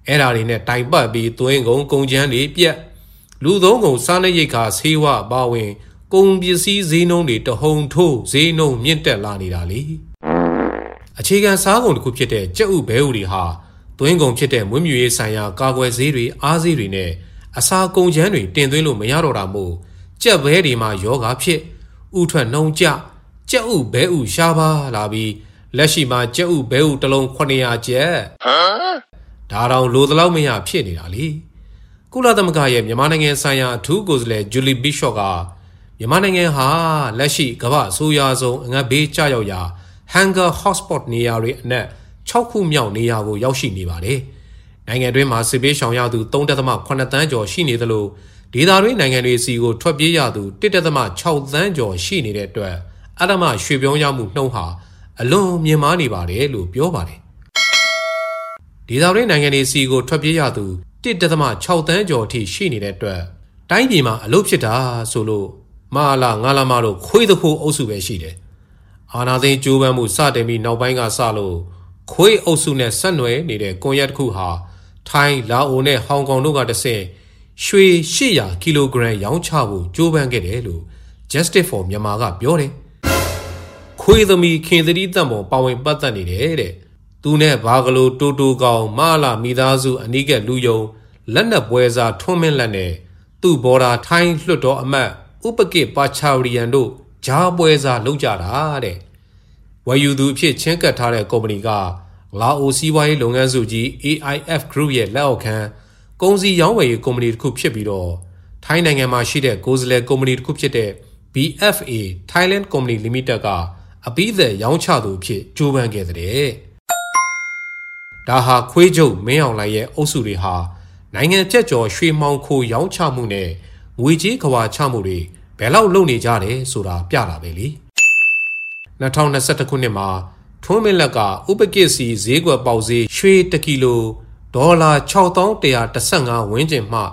အဲ့ဒါတွေနဲ့တိုင်ပတ်ပြီးသွင်းကုန်ချမ်းတွေပြက်လူသုံးကုန်စားနပ်ရိက္ခာဆေးဝါးပါဝင်ကုန်ပစ္စည်းဈေးနှုန်းတွေတဟုန်ထိုးဈေးနှုန်းမြင့်တက်လာနေတာလေအခြေခံစားကုန်တစ်ခုဖြစ်တဲ့ကြက်ဥဘဲဥတွေဟာသွင်းကုန်ဖြစ်တဲ့မွေးမြူရေးဆိုင်ရာကာကွယ်ဆေးတွေအားဆေးတွေနဲ့အစာကုန်ချမ်းတွေတင်သွင်းလို့မရတော့တာမို့ကြက်ဘဲတွေမှာယောဂဖြစ်ဥထွက်နှုံကြကြက်ဥဘဲဥရှားပါလာပြီးလက်ရှိမှာကြက်ဥဘဲဥတစ်လုံး900ကျပ်ဒါတောင်လိုသလောက်မရဖြစ်နေတာလေကုလသမဂ္ဂရဲ့မြန်မာနိုင်ငံဆိုင်ရာအထူးကိုယ်စားလှယ်ဂျူလီဘီရှော့ကမြန်မာနိုင်ငံဟာလက်ရှိကမ္ဘာအဆိုးရွားဆုံးအငတ်ဘေးကျရောက်ရာ Hunger Hotspot နေရာတွေအနက်6ခုမြောက်နေရာကိုရောက်ရှိနေပါတယ်။နိုင်ငံတွင်းမှာစစ်ဘေးရှောင်ရသူ 3.8 သန်းကျော်ရှိနေသလိုဒေသတွင်းနိုင်ငံတွေစီကိုထွက်ပြေးရသူ 1.6 သန်းကျော်ရှိနေတဲ့အတွက်အဓမ္မရွှေ့ပြောင်းရမှုနှုန်းဟာအလွန်မြင့်မားနေပါတယ်လို့ပြောပါတယ်။ဒေသတွင်းနိုင်ငံတွေစီကိုထွက်ပြေးရသူ 1.6 သန်းကျော်အထိရှိနေတဲ့အတွက်တိုင်းပြည်မှာအလုပ်ဖြစ်တာဆိုလို့မလာငါလာမတို့ခွေးတခိုးအုပ်စုပဲရှိတယ်။အာနာသိန်းကြိုးပမ်းမှုစတင်ပြီးနောက်ပိုင်းကစလို့ခွေးအုပ်စုနဲ့ဆက်နွယ်နေတဲ့ကွန်ရက်တစ်ခုဟာထိုင်းလာအိုနဲ့ဟောင်ကောင်တို့ကတဆင့်ရွှေ800ကီလိုဂရမ်ရောင်းချဖို့ကြိုးပမ်းခဲ့တယ်လို့ Justice for Myanmar ကပြောတယ်။ခွေးသမီးခင်သတိတက်ပေါ်ပါဝင်ပတ်သက်နေတယ်တဲ့။သူနဲ့ဘာကလိုတိုတိုကောင်မလာမိသားစုအနီးကလူယုံလက်နက်ပွဲစားထွန်းမင်းလက်နဲ့သူ့ဘော်ဒါထိုင်းလွှတ်တော်အမတ်ဥပကိပါချာရီယန်တို့ဂျားပွဲစားလုပ်ကြတာတဲ့ဝယ်ယူသူအဖြစ်ချင်းကပ်ထားတဲ့ကုမ္ပဏီကလာအိုစီးပွားရေးလုပ်ငန်းစုကြီး AIF Group ရဲ့လက်အောက်ခံကုန်စည်ရောင်းဝယ်ရေးကုမ္ပဏီတစ်ခုဖြစ်ပြီးတော့ထိုင်းနိုင်ငံမှာရှိတဲ့ကိုယ်စားလှယ်ကုမ္ပဏီတစ်ခုဖြစ်တဲ့ BFA Thailand Company Limited ကအပိသက်ရောင်းချသူအဖြစ်ကြိုးပမ်းခဲ့တဲ့ဒါဟာခွေးချုပ်မင်းအောင်လှိုင်ရဲ့အုပ်စုတွေဟာနိုင်ငံကျက်ကျော်ရွှေမှောင်ခိုရောင်းချမှုနဲ့ငွေကြေးခွာချမှုတွေဘယ်လောက်လုပ်နေကြတယ်ဆိုတာပြတာပဲလေ2021ခုနှစ်မှာထွန်းမင်းလက်ကဥပကိစီဈေးကွက်ပေါက်ဈေးရွှေ1ကီလိုဒေါ်လာ6115ဝန်းကျင်မှ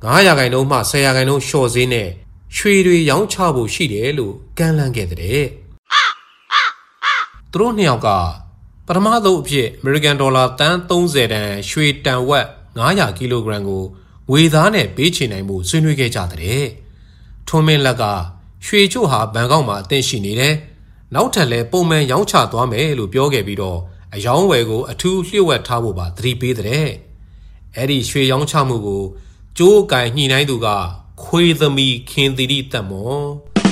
9%မှ10%လျှော့ဈေးနဲ့ရွှေတွေရောင်းချဖို့ရှိတယ်လို့ကမ်းလှမ်းခဲ့တဲ့သူတို့နှစ်ယောက်ကပထမဆုံးအဖြစ်အမေရိကန်ဒေါ်လာတန်း30တန်ရွှေတန်ဝက်900ကီလိုဂရမ်ကိုငွေသားနဲ့ပေးချေနိုင်မှုဆွေးနွေးခဲ့ကြတဲ့ထွန်းမင်းလက်ကရွှေချို့ဟာဘန်ကောက်မှာအသင့်ရှိနေတယ်နောက်ထပ်လဲပုံမှန်ရောင်းချသွားမယ်လို့ပြောခဲ့ပြီးတော့အယောင်းဝယ်ကိုအထူးလျှို့ဝှက်ထားဖို့ပါသတိပေးတဲ့အဲ့ဒီရွှေရောင်းချမှုကိုကြိုးကင်ညှိနှိုင်းသူကခွေးသမီးခင်သီရိတက်မော်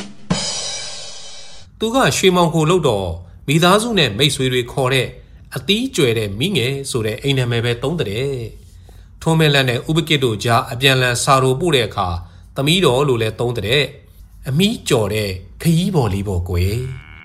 သူကရွှေမောင်ကိုလို့တော့မိသားစုနဲ့မိတ်ဆွေတွေခေါ်တဲ့အသီးကျွဲတဲ့မိငယ်ဆိုတဲ့အိမ်နာမည်ပဲသုံးတဲ့ထွန်းမင်းလက်နဲ့ဥပကိတို့ကြားအပြန်လန်စာရိုပို့တဲ့အခါသမီးတော်လို့လဲသုံးတဲ့အမီးကြော်တဲ့ခရီးပေါ်လေးပေါ်ကွယ်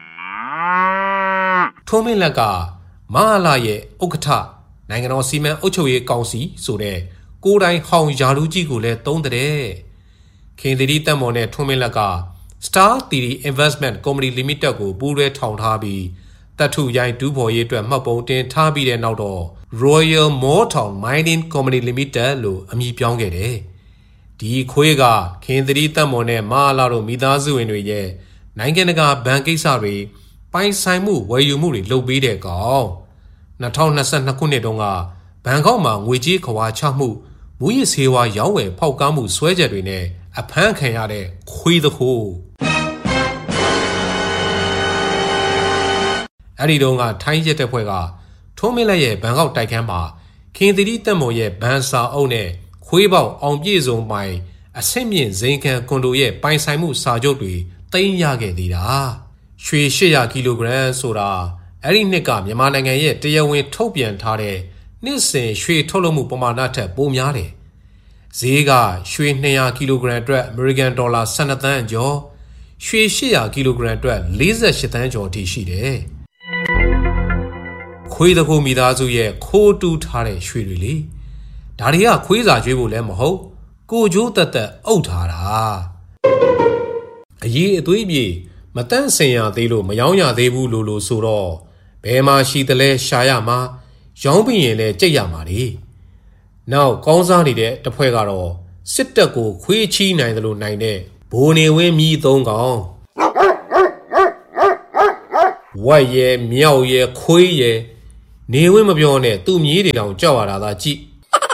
ထွန်းမင်းလက်ကမဟာလာရဲ့ဥက္ကဋ္ဌနိုင်ငံတော်စီမံအုပ်ချုပ်ရေးကောင်စီဆိုတဲ့ကိုယ်တိုင်ဟောင်ယာလူကြီးကိုလည်းသုံးတဲ့ခင်သီရိတက်မော်နဲ့ထွန်းမင်းလက်က Star Theory Investment Company Limited ကိုပူးတွဲထောင်ထားပြီးတပ်ထုရိုင်းဒူးဖော်ရေးအတွက်မှတ်ပုံတင်ထားပြီးတဲ့နောက်တော့ Royal Moortown Mining Company Limited လို့အမည်ပြောင်းခဲ့တယ်ဒီခွေးကခင်သီရိတက်မော်နဲ့မဟာလာတို့မိသားစုဝင်တွေရဲ့နိုင်ငံတကာဘဏ်ကိစ္စတွေပိုင်ဆိုင်မှုဝယ်ယူမှုတွေလုပ်ပေးတဲ့ကောင်2022ခုနှစ်တုန်းကဘန်ကောက်မှာငွေကြေးခွာချမှုမူရစ်ဆေးဝါးရောင်းဝယ်ဖောက်ကားမှုဆွဲချက်တွေနဲ့အဖမ်းခံရတဲ့ခွေးတခိုးအဲ့ဒီတုန်းကထိုင်းရဲတပ်ဖွဲ့ကထွန်းမင်းလက်ရဲ့ဘန်ကောက်တိုက်ခန်းမှာခင်သီရိတက်မော်ရဲ့ဘန်စာအုပ်နဲ့ခွေးပေါက်အောင်ပြည့်စုံပိုင်အဆင့်မြင့်ဇိမ်ခံကွန်ဒိုရဲ့ပိုင်ဆိုင်မှုစာချုပ်တွေသိမ်းရခဲ့သေးတာရွှေ800ကီလိုဂရမ်ဆိုတာအဲ့ဒီနှစ်ကမြန်မာနိုင်ငံရဲ့တရားဝင်ထုတ်ပြန်ထားတဲ့နှစ်စဉ်ရွှေထုတ်လုပ်မှုပမာဏထက်ပိုများတယ်ဈေးကရွှေ200ကီလိုဂရမ်အတွက်အမေရိကန်ဒေါ်လာ12သန်းကျော်ရွှေ800ကီလိုဂရမ်အတွက်48သန်းကျော်အထိရှိတယ်ခွေးတခိုးမိသားစုရဲ့ခိုးတူးထားတဲ့ရွှေတွေလေဒါတွေကခွေးစာကျွေးဖို့လည်းမဟုတ်ကိုကျိုးတက်တက်အုပ်ထားတာအရေးအသွေးပြေမတန့်စင်ရသေးလို့မယောင်းရသေးဘူးလို့ဆိုတော့ဘယ်မှာရှိသလဲရှာရမှာရောင်းပြီးရင်လည်းကြိတ်ရမှာလေနောက်ကောင်းစားနေတဲ့တဖွဲ့ကတော့စစ်တပ်ကိုခွေးချီးနိုင်တယ်လို့နိုင်တဲ့ဘိုးနေဝင်းမြည်3ကောင်ဝက်ရဲမြောက်ရဲခွေးရဲနေဝင်းမပြောနဲ့သူ့မြေးတွေတောင်ကြောက်ရတာသာကြည့်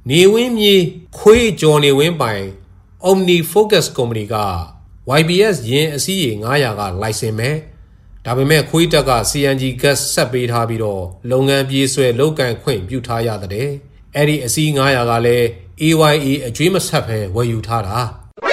နေဝင်းမြေခွေးကျော်နေဝင်းပိုင် Omni Focus Company က YBS ယင်းအစီးရေ900ကလိုင်စင်မဲ့ဒါပေမဲ့ခွေးတက်က CNG gas ဆက်ပေးထားပြီးတော့လုပ်ငန်းပြေးဆွဲလုပ်ကန်ခွင့်ပြုထားရတဲ့အဲ့ဒီအစီး900ကလည်း AYA အကျွေးမဆက်ပဲဝယ်ယူထားတာ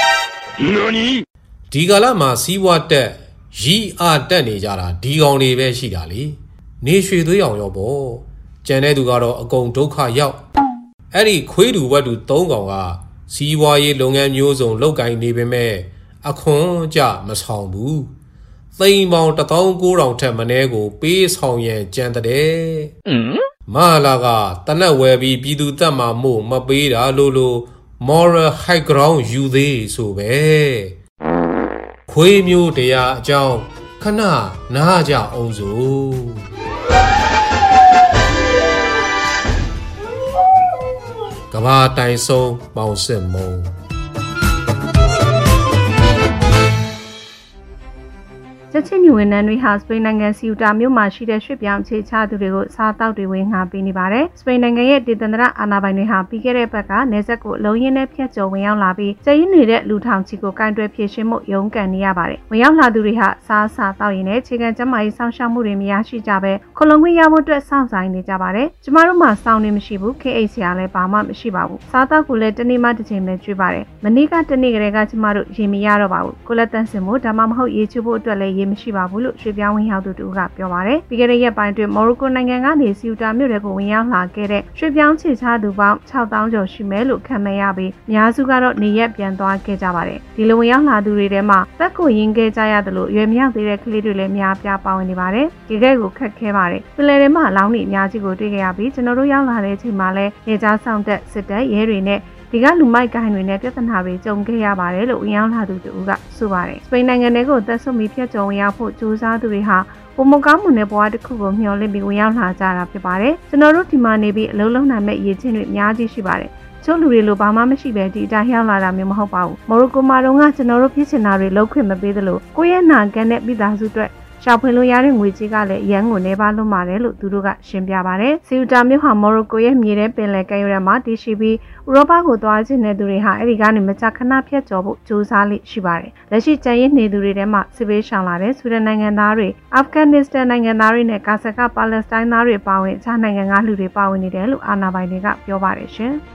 ဒီကာလမှာစီးပွားတက်ရီအားတက်နေကြတာဒီကောင်တွေပဲရှိတာလေနေရွှေသွေးအောင်ရောပေါ့ကြံတဲ့သူကတော့အကုန်ဒုက္ခရောက်အဲ့ဒီခွေးတူဝက်တူ3ကောင်ကစီးပွားရေးလုပ်ငန်းမျိုးစုံလုပ်ကိုင်နေပေမဲ့အခွန်ကြမဆောင်ဘူးသိန်းပေါင်း19000ထက်မနည်းကိုပေးဆောင်ရန်ကြံတဲ့မလာကတနက်ဝယ်ပြီးပြည်သူတက်မှာမို့မပေးတာလို့ moral high ground ယူသေးဆိုပဲခွေးမျိုးတရားအကြောင်းခဏနားကြအောင်စို့ကဘာတိုင်ဆုံးပေါင်စစ်မုံချက်ချင်းညီဝန်ထမ်းတွေဟာစပိန်နိုင်ငံစီယူတာမြို့မှာရှိတဲ့ရွှေ့ပြောင်းအခြေချသူတွေကိုစားတောက်တွေဝင်ငှားပေးနေပါတယ်။စပိန်နိုင်ငံရဲ့ဒေသန္တရအာဏာပိုင်တွေဟာပြီးခဲ့တဲ့ဘက်ကနေဆက်ကိုလုံရင်းနဲ့ဖျက်ကျော်ဝင်ရောက်လာပြီးကျင်းနေတဲ့လူထောင်ချီကိုကင်တွယ်ဖြည့်ရှင်းမှုရုန်းကန်နေရပါတယ်။ဝင်ရောက်လာသူတွေဟာစားတောက်ရင်းနဲ့ခြေခံကျန်းမာရေးစောင့်ရှောက်မှုတွေမရရှိကြဘဲခလုံးခွင့်ရဖို့အတွက်စောင့်ဆိုင်နေကြပါတယ်။ကျမတို့မှာစောင့်နေမရှိဘူး KH ရာလည်းဘာမှမရှိပါဘူး။စားတောက်ကိုလည်းတနေ့မှတစ်ချိန်ပဲကျွေးပါတယ်။မနေ့ကတနေ့ကလေးကကျမတို့ရေမရတော့ပါဘူး။ကိုလက်တန်းစင်မို့ဒါမှမဟုတ်ရေချိုးဖို့အတွက်လည်းရေမရှိပါဘူးလို့ရွှေပြောင်းဝင်ရောက်သူတို့ကပြောပါတယ်။ပြီးခဲ့တဲ့ရက်ပိုင်းတွင်မော်ရိုကိုနိုင်ငံကနေစီယူတာမြို့တွေကိုဝင်ရောက်လာခဲ့တဲ့ရွှေပြောင်းခြေချသူပေါင်း6000ကျော်ရှိမယ်လို့ခန့်မှန်းရပြီးအများစုကတော့နေရက်ပြန်သွားခဲ့ကြပါတယ်။ဒီလိုဝင်ရောက်လာသူတွေထဲမှာတက်ကိုရင်းခဲ့ကြရတယ်လို့ရွယ်မြောက်သေးတဲ့ကလေးတွေလည်းများပြားပါဝင်နေပါတယ်။ဒီကဲကိုခက်ခဲပါတယ်။ပလယ်ထဲမှာအလောင်းတွေအများကြီးကိုတွေ့ခဲ့ရပြီးကျွန်တော်တို့ရောက်လာတဲ့အချိန်မှာလည်းနေကြားဆောင်တက်စစ်တပ်ရဲတွေနဲ့ဒီကလူမိုက်ကိုင်းတွေနဲ့ပြဿနာတွေကြုံခဲ့ရပါတယ်လို့ဝင်ရောက်လာသူတို့ကဆိုပါတယ်။စပိန်နိုင်ငံတွေကိုသက်ဆုပ်ပြီးဖျက်ကျော်ဝင်ရောက်ဖို့ကြိုးစားသူတွေဟာပုံမကောင်းမှုနဲ့ဘဝတစ်ခုကိုမျှော်လင့်ပြီးဝင်ရောက်လာကြတာဖြစ်ပါတယ်။ကျွန်တော်တို့ဒီမှာနေပြီးအလုံးလုံးနိုင်မဲ့ရည်ချင်းတွေအများကြီးရှိပါတယ်။ချို့လူတွေလိုဘာမှမရှိပဲဒီအတိုင်းရောက်လာတာမျိုးမဟုတ်ပါဘူး။မော်ရိုကိုမှာတော့ကျွန်တော်တို့ဖြစ်ချင်တာတွေလုပ်ခွင့်မပေးသလိုကိုယ့်ရဲ့နာကန်တဲ့မိသားစုအတွက်ရှာဖွေလို့ရတဲ့ငွေကြေးကလည်းရန်ကိုနေပါလို့ပါတယ်လို့သူတို့ကရှင်းပြပါတယ်။စီယူတာမြို့ဟာမော်ရိုကိုရဲ့မြေထဲပင်လယ်ကမ်းရိုးတန်းမှာတည်ရှိပြီးဥရောပကိုသွားခြင်းတဲ့သူတွေဟာအဲဒီကနေမကြာခဏဖြတ်ကျော်ဖို့ကြိုးစားလိရှိပါတယ်။လက်ရှိကျန်ရစ်နေသူတွေထဲမှာစစ်ဘေးရှောင်လာတဲ့ဆွီဒင်နိုင်ငံသားတွေအာဖဂန်နစ္စတန်နိုင်ငံသားတွေနဲ့ကာဇက်ကပါလက်စတိုင်းသားတွေပါဝင်အခြားနိုင်ငံကလူတွေပါဝင်နေတယ်လို့အာဏာပိုင်တွေကပြောပါတယ်ရှင်။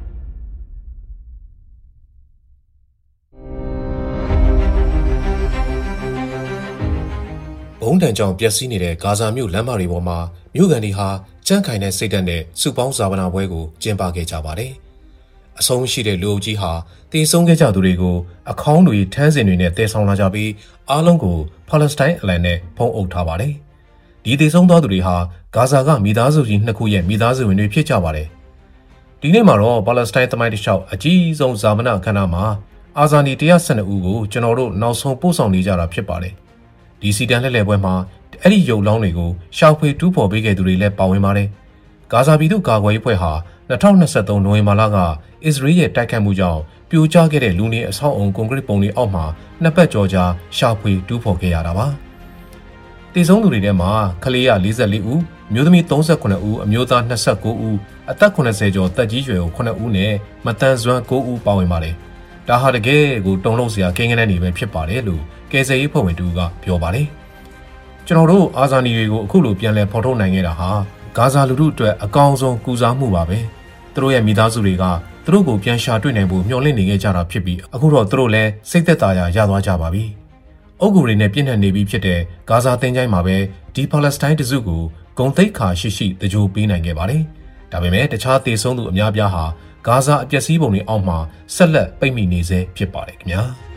ဘုံတန်ကြောင့်ပျက်စီးနေတဲ့ဂါဇာမြို့လမ်းမတွေပေါ်မှာမြို့ကန်တွေဟာကြမ်းခိုင်တဲ့စိတ်ဓာတ်နဲ့စုပေါင်းဇာဝနာပွဲကိုကျင်းပခဲ့ကြပါတယ်။အဆုံးရှိတဲ့လူအုပ်ကြီးဟာတည်ဆုံးခဲ့ကြသူတွေကိုအခေါင်းတွေထမ်းစင်တွေနဲ့တည်ဆောင်လာကြပြီးအားလုံးကိုပါလက်စတိုင်းအလံနဲ့ဖုံးအုပ်ထားပါတယ်။ဒီတည်ဆုံးသွားသူတွေဟာဂါဇာကမိသားစုကြီးနှစ်ခုရဲ့မိသားစုဝင်တွေဖြစ်ကြပါတယ်။ဒီနေ့မှာတော့ပါလက်စတိုင်းသမိုင်းတစ်လျှောက်အကြီးဆုံးဇာမနအခမ်းအနားမှာအာဇာနည်112ဦးကိုကျွန်တော်တို့နောက်ဆုံးပို့ဆောင်နေကြတာဖြစ်ပါတယ်။ဒီစီတန်လှည့်လည်ပွဲမှာအဲ့ဒီရုပ်လောင်းတွေကိုရှောက်ဖွေတူးဖော်ပေးခဲ့သူတွေလည်းပါဝင်ပါတယ်။ဂါဇာပြည်သူ့ကာကွယ်ရေးဖွဲ့ဟာ2023နိုဝင်ဘာလကအစ္စရေးရဲ့တိုက်ခိုက်မှုကြောင့်ပြိုကျခဲ့တဲ့လူနေအဆောက်အုံကွန်ကရစ်ပုံတွေအောက်မှာနှစ်ပတ်ကျော်ကြာရှောက်ဖွေတူးဖော်ခဲ့ရတာပါ။တည်ဆုံးသူတွေထဲမှာကလေးရ44ဦး၊မျိုးသမီး39ဦး၊အမျိုးသား29ဦး၊အသက်80ကျော်သက်ကြီးရွယ်9ဦးနဲ့မတန်ဆွမ်း9ဦးပါဝင်ပါတယ်။ဒါဟာတကယ်ကိုတုံ့လုံးစရာကိန်းဂဏန်းတွေပဲဖြစ်ပါတယ်လို့ကယ်ဆယ်ရေးဖွဲ့ဝင်တူကပြောပါတယ်။ကျွန်တော်တို့အာဇာနည်တွေကိုအခုလိုပြန်လည်ဖော်ထုတ်နိုင်ခဲ့တာဟာဂါဇာလူထုအတွက်အကောင်းဆုံးကူစားမှုပါပဲ။သူတို့ရဲ့မိသားစုတွေကသူတို့ကိုပြန်ရှာတွေ့နိုင်ဖို့မျှော်လင့်နေခဲ့ကြတာဖြစ်ပြီးအခုတော့သူတို့လည်းစိတ်သက်သာရာရသွားကြပါပြီ။အုပ်ကူတွေနဲ့ပြည့်နှက်နေပြီးဖြစ်တဲ့ဂါဇာသင်္ချိုင်းမှာပဲဒီပါလက်စတိုင်းတစုကိုဂုံသိက္ခာရှိတကြိုပေးနိုင်ခဲ့ပါတယ်။ဒါပေမဲ့တခြားသေဆုံးသူအများပြားဟာဂါဇာအပျက်စီးပုံတွေအောက်မှာဆက်လက်ပိတ်မိနေစေဖြစ်ပါတယ်ခင်ဗျာ။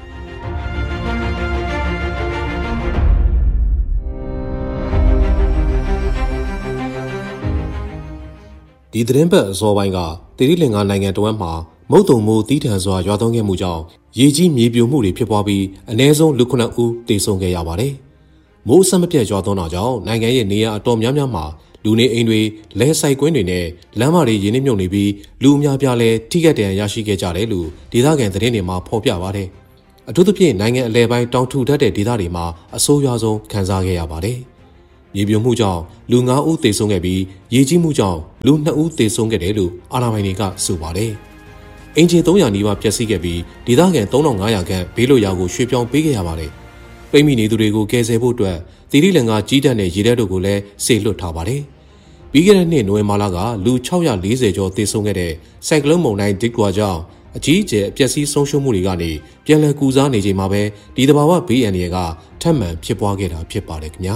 ဒီသတင်းပတ်အစောပိုင်းကတိရိလင်္ကာနိုင်ငံတဝက်မှာမုတ်တုံမိုးတီးထန်စွာရွာသွန်းခဲ့မှုကြောင့်ရေကြီးမြေပြိုမှုတွေဖြစ်ပွားပြီးအနည်းဆုံးလူ9ဦးသေဆုံးခဲ့ရပါတယ်။မိုးဆက်မပြတ်ရွာသွန်းတာကြောင့်နိုင်ငံရဲ့နေရာအတော်များများမှာလူနေအိမ်တွေလဲဆိုင်ကွင်းတွေနဲ့လမ်းမတွေရင်းနှီးမြုပ်နေပြီးလူအများပြားလဲထိခိုက်ဒဏ်ရာရရှိခဲ့ကြတယ်လို့ဒေသခံသတင်းတွေမှာဖော်ပြပါတယ်။အထူးသဖြင့်နိုင်ငံအလဲပိုင်းတောင်ထူထပ်တဲ့ဒေသတွေမှာအဆိုးရွားဆုံးခံစားခဲ့ရပါတယ်။မြေပြိုမှုကြောင့်လူ9ဦးသေဆုံးခဲ့ပြီးရေကြီးမှုကြောင့်လူ2ဦးသေဆုံးခဲ့တယ်လို့အာဏာပိုင်တွေကဆိုပါတယ်။အင်ဂျင်300နီးပါးပျက်စီးခဲ့ပြီးဒေသခံ3500ခန့်ဘေးလွတ်ရာကိုရွှေ့ပြောင်းပေးခဲ့ရပါတယ်။ပိတ်မိနေသူတွေကိုကယ်ဆယ်ဖို့အတွက်သီရိလင်္ကာကြီးတပ်နဲ့ရေတပ်တို့ကိုလည်းစေလွှတ်ထားပါတယ်။ပြီးခဲ့တဲ့နှစ်နိုဝင်ဘာလကလူ640ကျော်သေဆုံးခဲ့တဲ့ဆိုင်ကလုန်းမုန်တိုင်းဒစ်ကွာကြောင့်အကြီးအကျယ်အပျက်စီးဆုံးရှုံးမှုတွေကနေပြန်လည်ကူစားနေချိန်မှာပဲဒီတဘာဝဘေးအန္တရာယ်ကထပ်မံဖြစ်ပွားခဲ့တာဖြစ်ပါတယ်ခင်ဗျာ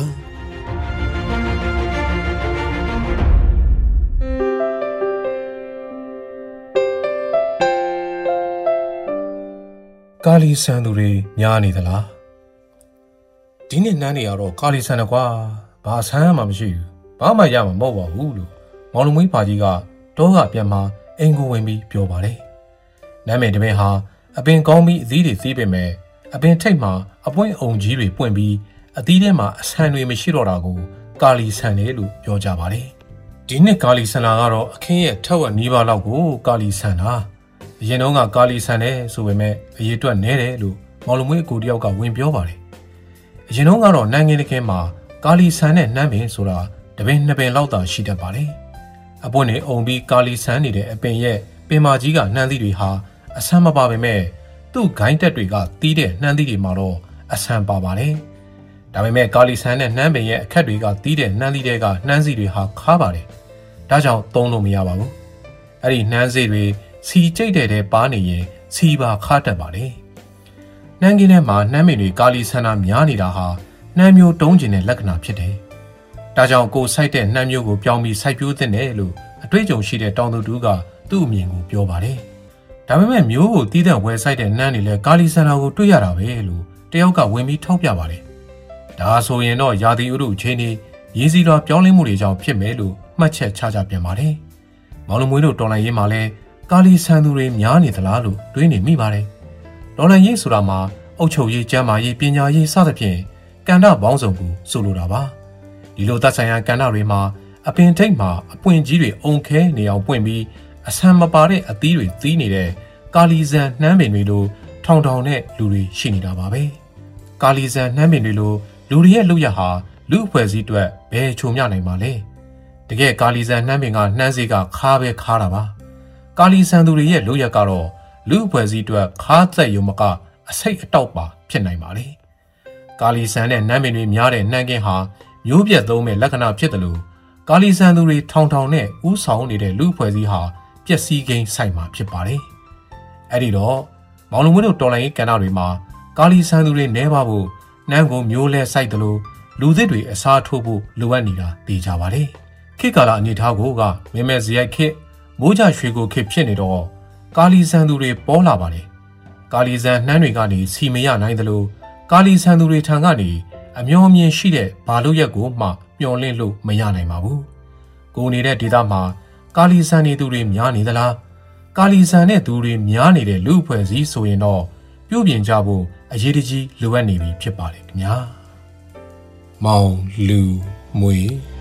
ကာလီဆန်သူတွေများနေသလားဒီနေ့နှမ်းနေရတော့ကာလီဆန်တော့ကွာဘာဆန်းမှမရှိဘူးဘာမှရမှာမဟုတ်ပါဘူးလို့မောင်လူမွေးပါကြီးကတော့ကပြန်မှအင်ကိုဝင်ပြီးပြောပါတယ်နမ်းမယ်တပင်ဟာအပင်ကောင်းပြီးအသီးတွေသေးပေမဲ့အပင်ထိတ်မှာအပွင့်အုံကြီးတွေပွင့်ပြီးအသီးထဲမှာအဆန်တွေမရှိတော့တာကိုကာလီဆန်တယ်လို့ပြောကြပါတယ်ဒီနှစ်ကာလီဆန်လာကတော့အခင်းရဲ့ထက်ဝက်နီးပါးလောက်ကိုကာလီဆန်တာအရင်တုန်းကကာလီဆန်တယ်ဆိုပေမဲ့အရေးအတွက်နဲတယ်လို့မောင်လူမွေးအကိုတယောက်ကဝင်ပြောပါတယ်အရင်တုန်းကတော့နန်းငင်းတစ်ခင်းမှာကာလီဆန်နဲ့နှမ်းပင်ဆိုတာတပင်နှစ်ပင်လောက်သာရှိတတ်ပါတယ်အပွင့်နေအုံပြီးကာလီဆန်နေတဲ့အပင်ရဲ့ပင်မာကြီးကနှမ်းသီးတွေဟာအဆန်မပါပေမဲ့သူ့ဂိုင်းတက်တွေကတီးတဲ့နှမ်းသီးတွေမှာတော့အဆန်ပါပါတယ်ဒါပေမဲ့ကာလီဆန်နဲ့နှမ်းပင်ရဲ့အခက်တွေကတီးတဲ့နှမ်းသီးတွေကနှမ်းစီတွေဟာခါပါတယ်ဒါကြောင့်သုံးလို့မရပါဘူးအဲ့ဒီနှမ်းစီတွေစီကျိတ်တဲ့ပါနေရင်စီပါခါတတ်ပါတယ်နှမ်းကင်းထဲမှာနှမ်းပင်တွေကာလီဆန်တာများနေတာဟာနှမ်းမျိုးတုံးကျင်တဲ့လက္ခဏာဖြစ်တယ်ဒါကြောင့်ကိုစိုက်တဲ့နှမ်းမျိုးကိုပြောင်းပြီးစိုက်ပျိုးသင့်တယ်လို့အတွေ့အကြုံရှိတဲ့တောင်သူတူကသူ့အမြင်ကိုပြောပါတယ်ဒါပေမဲ့မျိုးကိုတီးတဲ့ဝယ်ဆိုင်တဲ့နှမ်းတွေလည်းကာလီဆန်တာကိုတွေ့ရတာပဲလို့တယောက်ကဝင်ပြီးထောက်ပြပါတယ်။ဒါဆိုရင်တော့ရာသီဥတုအခြေအနေရေစီလွာပြောင်းလဲမှုတွေကြောင့်ဖြစ်မယ်လို့မှတ်ချက်ချကြပြန်ပါတယ်။မောင်လူမွေးတို့တော်လိုင်းရေးမှာလည်းကာလီဆန်သူတွေများနေသလားလို့တွေးနေမိပါတယ်။တော်လိုင်းရေးဆိုတာမှာအုပ်ချုပ်ရေးကျန်းမာရေးပညာရေးစသဖြင့်ကဏ္ဍပေါင်းစုံကိုဆိုလိုတာပါ။ဒီလိုသက်ဆိုင်ရာကဏ္ဍတွေမှာအပင်ထိတ်မှာအပွင့်ကြီးတွေအုံခဲနေအောင်ပွင့်ပြီးအဆန်မပါတဲ့အသီးတွေသီးနေတဲ့ကာလီဆန်နှမ်းပင်တွေလိုထောင်ထောင်နဲ့လူတွေရှိနေတာပါပဲကာလီဆန်နှမ်းပင်တွေလိုလူတွေရဲ့လုပ်ရဟာလူအဖွဲ့အစည်းအတွက်ဘယ်ချုံမြနိုင်ပါလဲတကယ်ကာလီဆန်နှမ်းပင်ကနှမ်းစေးကခါပဲခါတာပါကာလီဆန်သူတွေရဲ့လုပ်ရကတော့လူအဖွဲ့အစည်းအတွက်ခါသက်ရုံမကအစိတ်အတောက်ပါဖြစ်နိုင်ပါလေကာလီဆန်နဲ့နှမ်းပင်တွေများတဲ့နှမ်းကင်းဟာမျိုးပြတ်သုံးမဲ့လက္ခဏာဖြစ်တယ်လို့ကာလီဆန်သူတွေထောင်ထောင်နဲ့ဥဆောင်နေတဲ့လူအဖွဲ့အစည်းဟာပျက်စီးကိန်းဆိုင်မှာဖြစ်ပါတယ်။အဲ့ဒီတော့မောင်လူမွေးတို့တော်လိုင်းရေးကဏ္ဍတွေမှာကာလီဆန်သူတွေနဲပါဖို့နှမ်းကိုမျိုးလဲစိုက်တယ်လို့လူသစ်တွေအစားထိုးဖို့လိုအပ်နေတာသိကြပါတယ်။ခေတ်ကာလအနေထားကိုကမင်းမဲ့ဇယိုက်ခေတ်မိုးကြရွှေကိုခေတ်ဖြစ်နေတော့ကာလီဆန်သူတွေပေါ်လာပါတယ်။ကာလီဆန်နှမ်းတွေကနေစီမရနိုင်တယ်လို့ကာလီဆန်သူတွေထံကနေအမျော်မြင်ရှိတဲ့ဘာလို့ရက်ကိုမှမျော်လင့်လို့မရနိုင်ပါဘူး။ကိုနေတဲ့ဒေသမှာကာလီဆန်နေသူတွေများနေသလားကာလီဆန်နဲ့သူတွေများနေတဲ့လူအဖွဲ့အစည်းဆိုရင်တော့ပြုပြင်ကြဖို့အရေးတကြီးလိုအပ်နေပြီဖြစ်ပါတယ်ခင်ဗျာမောင်လူမွေ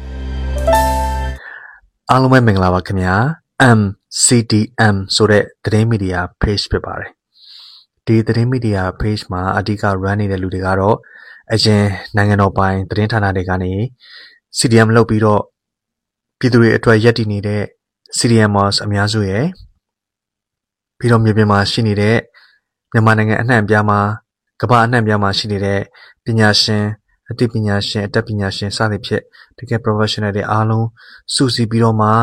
အားလုံးပဲမင်္ဂလာပါခင်ဗျာ MCDM ဆိုတဲ့သတင်းမီဒီယာ page ဖြစ်ပါတယ်ဒီသတင်းမီဒီယာ page မှာအဓိက run နေတဲ့လူတွေကတော့အရင်နိုင်ငံတော်ပိုင်သတင်းဌာနတွေကနေ CDM လုပ်ပြီးတော့ပြည်သူတွေအတွက်ရည်တည်နေတဲ့ CDMers အများစုရဲ့ပြီးတော့မြေပြင်မှာရှိနေတဲ့မြန်မာနိုင်ငံအနှံ့အပြားမှာကမ္ဘာအနှံ့အပြားမှာရှိနေတဲ့ပညာရှင်အသိပညာရှင်အတတ်ပညာရှင်စသဖြင့်တကယ် professional တွေအားလုံးစုစည်းပြီးတော့မှ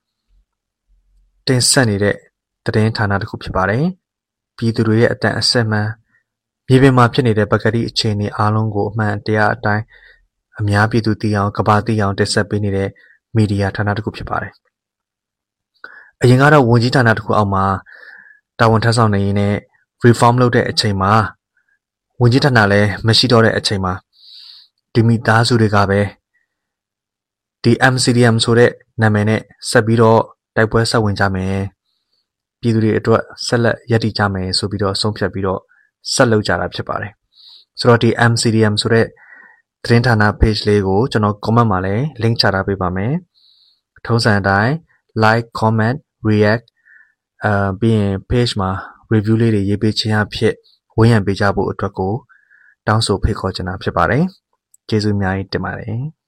တင်ဆက်နေတဲ့သတင်းဌာနတစ်ခုဖြစ်ပါတယ်ပြည်သူတွေရဲ့အတန်အဆက်မှန်မြေပြင်မှာဖြစ်နေတဲ့ပကတိအခြေအနေအားလုံးကိုအမှန်တရားအတိုင်းအများပြည်သူသိအောင်ကမ္ဘာသိအောင်တင်ဆက်ပေးနေတဲ့မီဒီယာဌာနတစ်ခုဖြစ်ပါတယ်အရင်ကတော့ဝန်ကြီးဌာနတစ်ခုအောက်မှာတာဝန်ထမ်းဆောင်နေရင်းနဲ့ reform လုပ်တဲ့အချိန်မှာဝန်ကြီးဌာနလည်းမရှိတော့တဲ့အချိန်မှာဒီမိသားစုတွေကပဲဒီ MCDM ဆိုတဲ့နာမည်နဲ့ဆက်ပြီးတော့တိုက်ပွဲဆက်ဝင်ကြမယ်ပြည်သူတွေအတွက်ဆက်လက်ရည်တည်ကြမယ်ဆိုပြီးတော့ဆုံးဖြတ်ပြီးတော့ဆက်လုပ်ကြတာဖြစ်ပါတယ်ဆိုတော့ဒီ MCDM ဆိုတဲ့သတင်းဌာန page လေးကိုကျွန်တော် comment မှာလည်း link ချထားပေးပါမယ်ထုံးစံအတိုင်း like comment react ပြီးရင် page မှာ review လေးတွေရေးပေးခြင်းအဖြစ်ဝန်းရံပေးကြဖို့အတွက်ကိုတောင်းဆိုဖိတ်ခေါ်ချင်တာဖြစ်ပါတယ်ကျေးဇူးအများကြီးတင်ပါတယ်